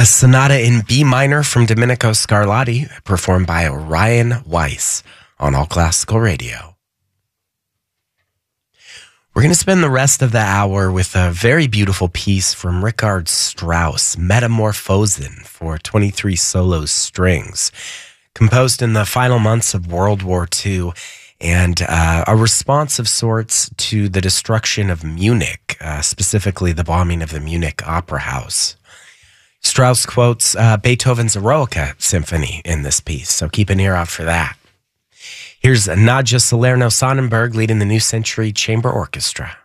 A sonata in B minor from Domenico Scarlatti, performed by Ryan Weiss on All Classical Radio. We're going to spend the rest of the hour with a very beautiful piece from Richard Strauss, Metamorphosen, for 23 solo strings, composed in the final months of World War II, and a response of sorts to the destruction of Munich, specifically the bombing of the Munich Opera House. Strauss quotes Beethoven's Eroica Symphony in this piece, so keep an ear out for that. Here's Nadja Salerno-Sonnenberg leading the New Century Chamber Orchestra.